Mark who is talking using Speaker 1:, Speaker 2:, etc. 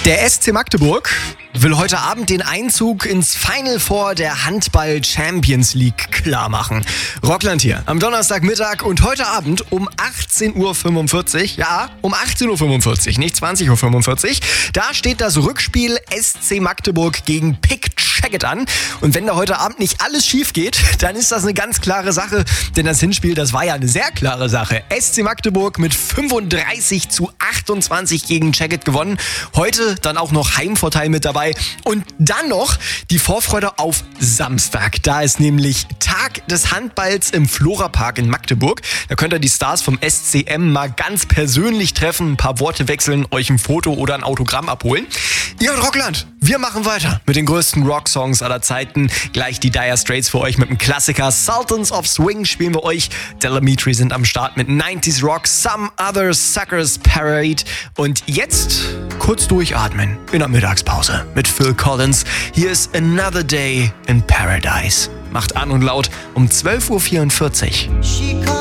Speaker 1: Der SC Magdeburg will heute Abend den Einzug ins Final Four der Handball Champions League klarmachen. Rockland hier am Donnerstagmittag und heute Abend um 18.45 Uhr, ja, um 18.45 Uhr, nicht 20.45 Uhr, da steht das Rückspiel SC Magdeburg gegen Pick Szeged an. Und wenn da heute Abend nicht alles schief geht, dann ist das eine ganz klare Sache, denn das Hinspiel, das war ja eine sehr klare Sache. SC Magdeburg mit 35-28 gegen Szeged gewonnen. Heute dann auch noch Heimvorteil mit dabei. Und dann noch die Vorfreude auf Samstag. Da ist nämlich Tag des Handballs im Florapark in Magdeburg. Da könnt ihr die Stars vom SCM mal ganz persönlich treffen, ein paar Worte wechseln, euch ein Foto oder ein Autogramm abholen. Ihr und Rockland, wir machen weiter mit den größten Rocksongs aller Zeiten. Gleich die Dire Straits für euch mit dem Klassiker Sultans of Swing spielen wir euch. Telemetry sind am Start mit 90s Rock, Some Other Suckers Parade. Und jetzt kurz durchatmen in der Mittagspause mit Phil Collins. Hier ist Another Day in Paradise. Macht an und laut um 12.44 Uhr.